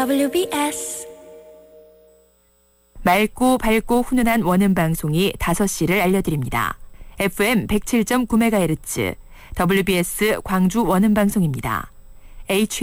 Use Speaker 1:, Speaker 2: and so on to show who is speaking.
Speaker 1: WBS
Speaker 2: 맑고 밝고 훈훈한 원음 방송이 5시를 알려드립니다. FM 107.9MHz WBS 광주 원음 방송입니다.